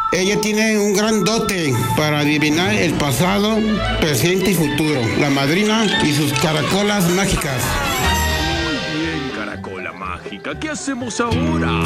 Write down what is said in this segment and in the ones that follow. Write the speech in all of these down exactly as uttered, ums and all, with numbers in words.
Ella tiene un gran dote para adivinar el pasado, presente y futuro. La madrina y sus caracolas mágicas. Muy bien, caracola mágica. ¿Qué hacemos ahora?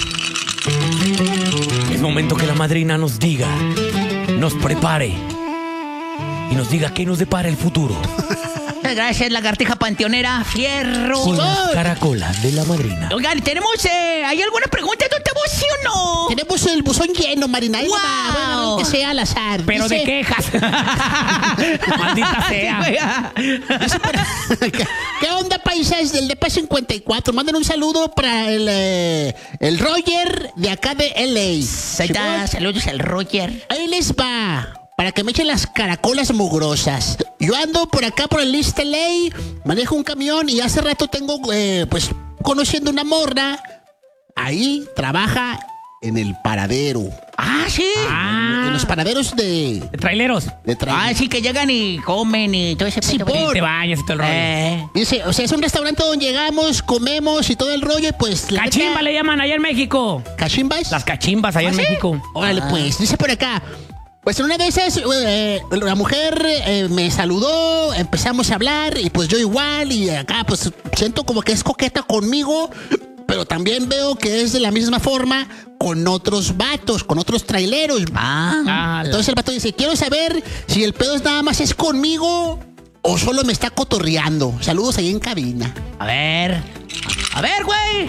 Es momento que la madrina nos diga, nos prepare y nos diga qué nos depara el futuro. Gracias, lagartija panteonera. Fierro. Con las caracolas de la madrina. Oigan, tenemos... Eh, ¿hay alguna pregunta, don Tabo, sí o no? Tenemos el buzón lleno, Marina. Ahí ¡Wow! va, bueno, que sea al azar. Pero Dice- de quejas. Maldita sea. dice por- ¿Qué, qué onda, paisas del D P cincuenta y cuatro? Manden un saludo para el, eh, el Roger de acá de L A. Ahí está, saludos al Roger. Ahí les va, para que me echen las caracolas mugrosas. Yo ando por acá por el East L A, manejo un camión y hace rato tengo, eh, pues, conociendo una morra. Ahí trabaja en el paradero. Ah, sí. Ah, En los paraderos de, traileros. de tra- Ah, sí, que llegan y comen y todo ese Sí, pedo. por- Y te bañas y todo el rollo. Eh, Dice, o sea, es un restaurante donde llegamos, comemos y todo el rollo, y pues... la Cachimba neta- le llaman allá en México. ¿Cachimbas? Las cachimbas allá ¿Ah, en sí? México. Órale, pues, dice por acá. Pues en una de esas, eh, la mujer eh, me saludó, empezamos a hablar, y pues yo igual, y acá pues siento como que es coqueta conmigo, pero también veo que es de la misma forma con otros vatos, con otros traileros. ah, Ah, Entonces el vato dice, quiero saber si el pedo es nada más es conmigo o solo me está cotorreando. Saludos ahí en cabina. a ver. A ver, güey.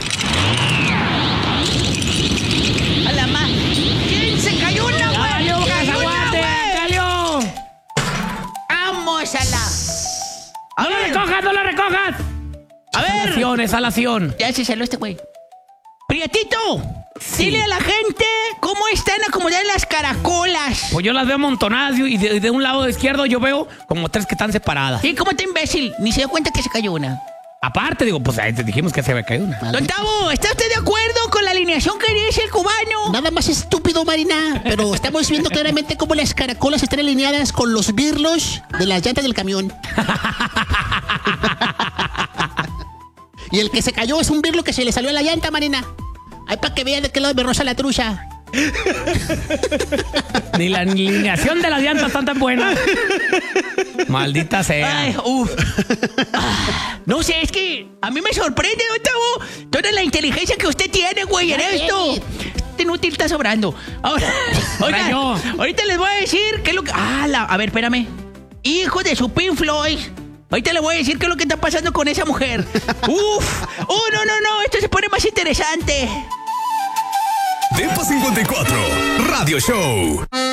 A la ma... ¿Quién se cayó una, güey? ¡Cayó, que se ¡Cayó una, aguante! güey! ¡Cayó! Vamos a la... A ¡No la ver, recojas, no la recojas! a ver. Exhalación, exhalación. Ya se salió este güey. Prietito, dile a la gente cómo están acomodadas las caracolas. Pues yo las veo amontonadas y de, de un lado izquierdo yo veo como tres que están separadas. Sí, ¿cómo está imbécil? Ni se dio cuenta que se cayó una. Aparte, digo, pues ahí te dijimos que se había caído una. Don Tavo, ¿está usted de acuerdo con la alineación que dice el cubano? Nada más estúpido, Marina, pero estamos viendo claramente cómo las caracolas están alineadas con los birlos de las llantas del camión. Y el que se cayó es un birlo que se le salió a la llanta, Marina. Ay, para que vea de qué lado me roza la trucha. Ni la alineación de las llantas están tan buenas. Maldita sea. Ay, uf. Ah, no sé, es que a mí me sorprende, Don Tavo, toda la inteligencia que usted tiene, güey, en esto. Este inútil está sobrando. Ahora, oigan, Rayo. ahorita les voy a decir qué es lo que... Ah, la- a ver, espérame. Hijo de su Pink Floyd. Ahorita le voy a decir qué es lo que está pasando con esa mujer. Uf. Oh, no, no, no, esto se pone más interesante. D P cincuenta y cuatro Radio Show.